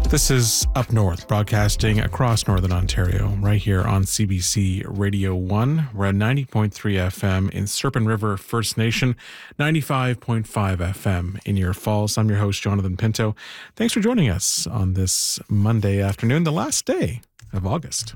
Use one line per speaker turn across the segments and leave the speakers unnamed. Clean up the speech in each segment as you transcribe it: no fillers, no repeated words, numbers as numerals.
This is Up North, broadcasting across Northern Ontario, right here on CBC Radio 1. We're at 90.3 FM in Serpent River First Nation, 95.5 FM in Ear Falls. I'm your host, Jonathan Pinto. Thanks for joining us on this Monday afternoon, the last day of August.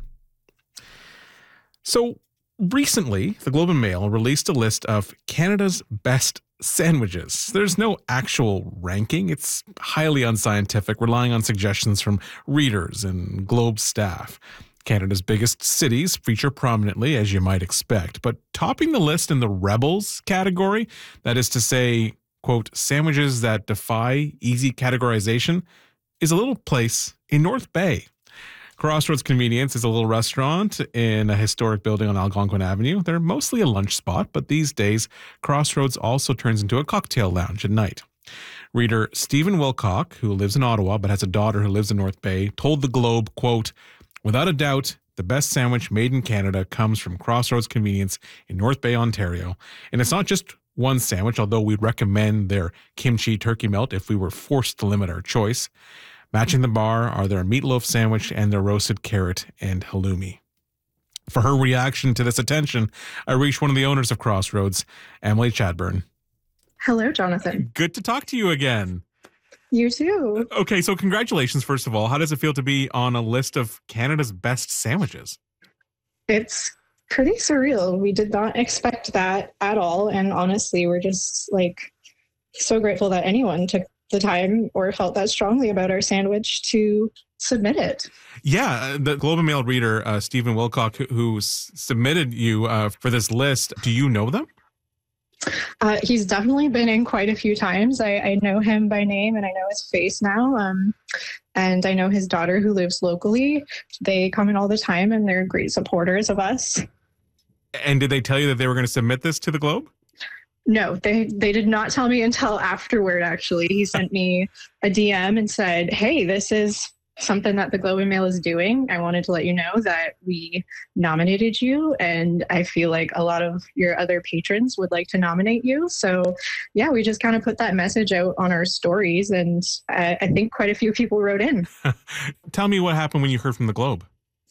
So recently, the Globe and Mail released a list of Canada's best sandwiches. There's no actual ranking. It's highly unscientific, relying on suggestions from readers and Globe staff. Canada's biggest cities feature prominently, as you might expect, but topping the list in the Rebels category, that is to say, quote, sandwiches that defy easy categorization, is a little place in North Bay. Crossroads Convenience is a little restaurant in a historic building on Algonquin Avenue. They're mostly a lunch spot, but these days, Crossroads also turns into a cocktail lounge at night. Reader Stephen Wilcock, who lives in Ottawa but has a daughter who lives in North Bay, told the Globe, quote, without a doubt, the best sandwich made in Canada comes from Crossroads Convenience in North Bay, Ontario. And it's not just one sandwich, although we'd recommend their kimchi turkey melt if we were forced to limit our choice. Matching the bar are their meatloaf sandwich and their roasted carrot and halloumi. For her reaction to this attention, I reached one of the owners of Crossroads, Emily Chadburn.
Hello, Jonathan.
Good to talk to you again.
You too.
Okay, so congratulations, first of all. How does it feel to be on a list of Canada's best sandwiches?
It's pretty surreal. We did not expect that at all. And honestly, we're just so grateful that anyone took the time or felt that strongly about our sandwich to submit it.
Yeah, the Globe and Mail reader, Stephen Wilcock, who submitted you for this list, do you know them?
He's definitely been in quite a few times. I know him by name and I know his face now. And I know his daughter who lives locally. They come in all the time and they're great supporters of us.
And did they tell you that they were going to submit this to the Globe?
No, they did not tell me until afterward, actually. He sent me a DM and said, hey, this is something that the Globe and Mail is doing. I wanted to let you know that we nominated you, and I feel like a lot of your other patrons would like to nominate you. So, yeah, we just kind of put that message out on our stories, and I think quite a few people wrote in.
Tell me what happened when you heard from the Globe.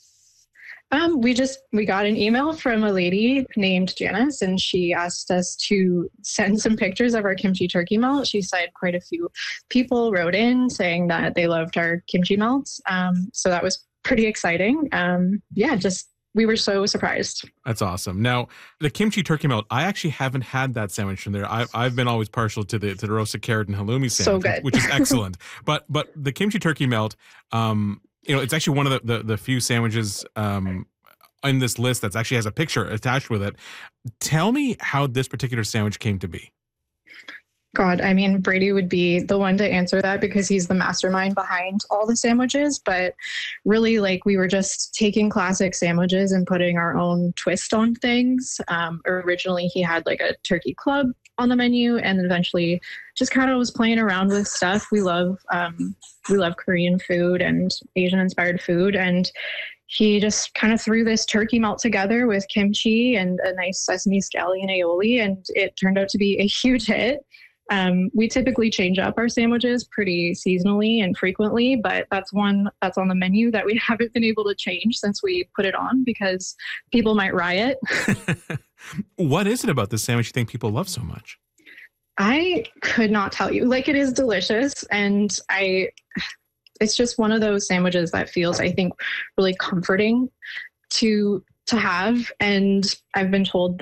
We got an email from a lady named Janice, and she asked us to send some pictures of our kimchi turkey melt. She said quite a few people wrote in saying that they loved our kimchi melts. So that was pretty exciting. We were so surprised.
That's awesome. Now, the kimchi turkey melt, I actually haven't had that sandwich from there. I've been always partial to the roasted carrot and halloumi sandwich,
so good.
Which is excellent. But the kimchi turkey melt, it's actually one of the few sandwiches in this list that actually has a picture attached with it. Tell me how this particular sandwich came to be.
God, I mean, Brady would be the one to answer that because he's the mastermind behind all the sandwiches. But really, we were just taking classic sandwiches and putting our own twist on things. Originally, he had a turkey club on the menu, and then eventually just kind of was playing around with stuff. We love Korean food and Asian inspired food, and he just kind of threw this turkey melt together with kimchi and a nice sesame scallion aioli, and it turned out to be a huge hit. We typically change up our sandwiches pretty seasonally and frequently, but that's one that's on the menu that we haven't been able to change since we put it on because people might riot.
What is it about this sandwich you think people love so much?
I could not tell you. It is delicious, and it's just one of those sandwiches that feels, I think, really comforting to have. And I've been told